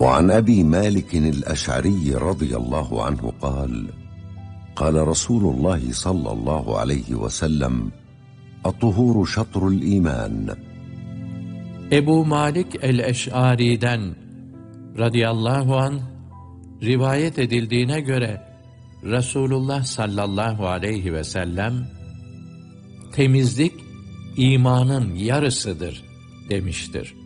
وعن أبي مالك الأشعري رضي الله عنه قال: قال رسول الله صلى الله عليه وسلم: الطهور شطر الإيمان. Ebu Malik el-Eş'ari'den radıyallahu anh rivayet edildiğine göre Resulullah sallallahu aleyhi ve sellem temizlik imanın yarısıdır demiştir.